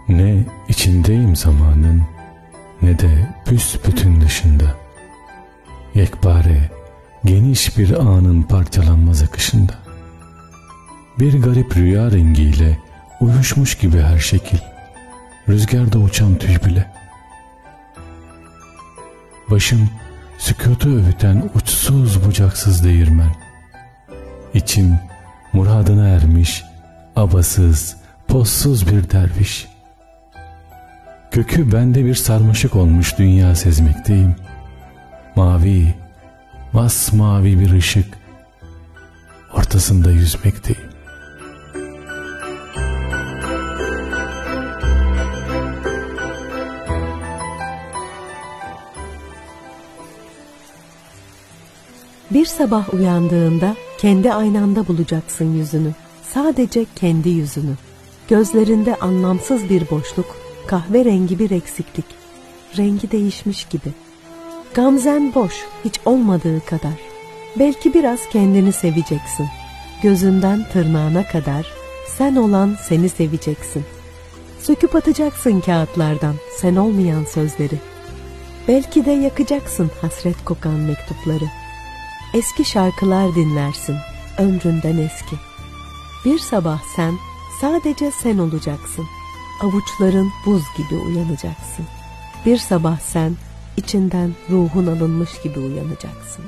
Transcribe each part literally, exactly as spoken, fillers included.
Ne içindeyim zamanın, ne de büsbütün dışında. Yekpare, geniş bir anın parçalanmaz akışında. Bir garip rüya rengiyle uyuşmuş gibi her şekil, rüzgarda uçan tüy bile. Başım sükutu öğüten uçsuz bucaksız değirmen. İçim muradına ermiş, abasız, pozsuz bir derviş. Kökü bende bir sarmaşık olmuş dünya sezmekteyim. Mavi, masmavi bir ışık, ortasında yüzmekteyim. Bir sabah uyandığında kendi aynanda bulacaksın yüzünü. Sadece kendi yüzünü. Gözlerinde anlamsız bir boşluk, kahverengi bir eksiklik. Rengi değişmiş gibi. Gamzen boş, hiç olmadığı kadar. Belki biraz kendini seveceksin. Gözünden tırnağına kadar sen olan seni seveceksin. Söküp atacaksın kağıtlardan sen olmayan sözleri. Belki de yakacaksın hasret kokan mektupları. Eski şarkılar dinlersin, ömründen eski. Bir sabah sen, sadece sen olacaksın. Avuçların buz gibi uyanacaksın. Bir sabah sen, içinden ruhun alınmış gibi uyanacaksın.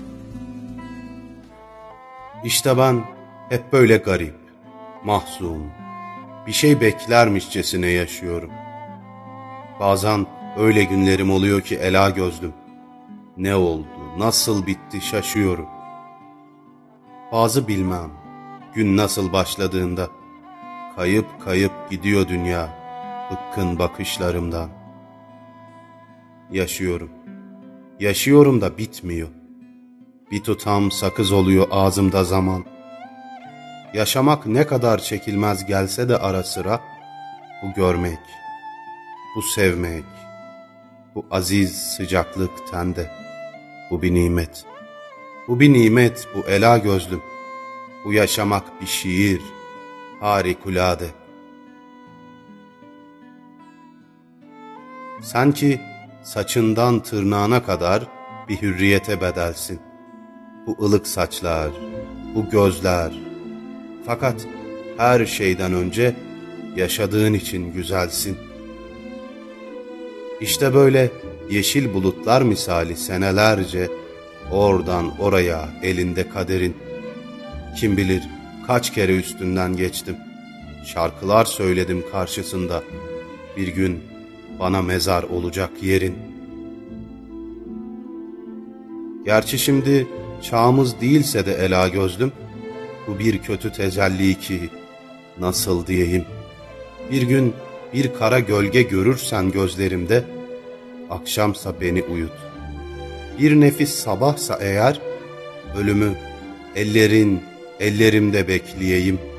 İşte ben hep böyle garip, mahzun, bir şey beklermişçesine yaşıyorum. Bazen öyle günlerim oluyor ki ela gözlüm. Ne oldu, nasıl bitti şaşıyorum. Bazı bilmem, gün nasıl başladığında. Kayıp kayıp gidiyor dünya, bıkkın bakışlarımdan. Yaşıyorum, yaşıyorum da bitmiyor. Bir tutam sakız oluyor ağzımda zaman. Yaşamak ne kadar çekilmez gelse de ara sıra, bu görmek, bu sevmek, bu aziz sıcaklık tende, bu bir nimet. Bu bir nimet, bu ela gözlüm. Bu yaşamak bir şiir, harikulade. Sanki saçından tırnağına kadar bir hürriyete bedelsin. Bu ılık saçlar, bu gözler. Fakat her şeyden önce yaşadığın için güzelsin. İşte böyle yeşil bulutlar misali senelerce oradan oraya elinde kaderin. Kim bilir kaç kere üstünden geçtim. Şarkılar söyledim karşısında. Bir gün bana mezar olacak yerin. Gerçi şimdi çağımız değilse de ela gözlüm, bu bir kötü tecelli ki nasıl diyeyim. Bir gün bir kara gölge görürsen gözlerimde, akşamsa beni uyut. Bir nefis sabahsa eğer, ölümü ellerin ellerimde bekleyeyim.